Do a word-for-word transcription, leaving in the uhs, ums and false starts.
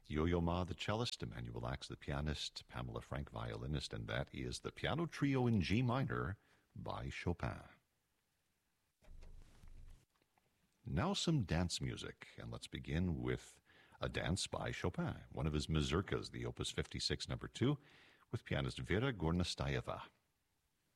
Yo-Yo Ma, the cellist, Emanuel Ax, the pianist, Pamela Frank, violinist, and that is the Piano Trio in G minor by Chopin. Now some dance music, and let's begin with a dance by Chopin, one of his mazurkas, the Opus fifty-six number two, with pianist Vera Gornastayeva.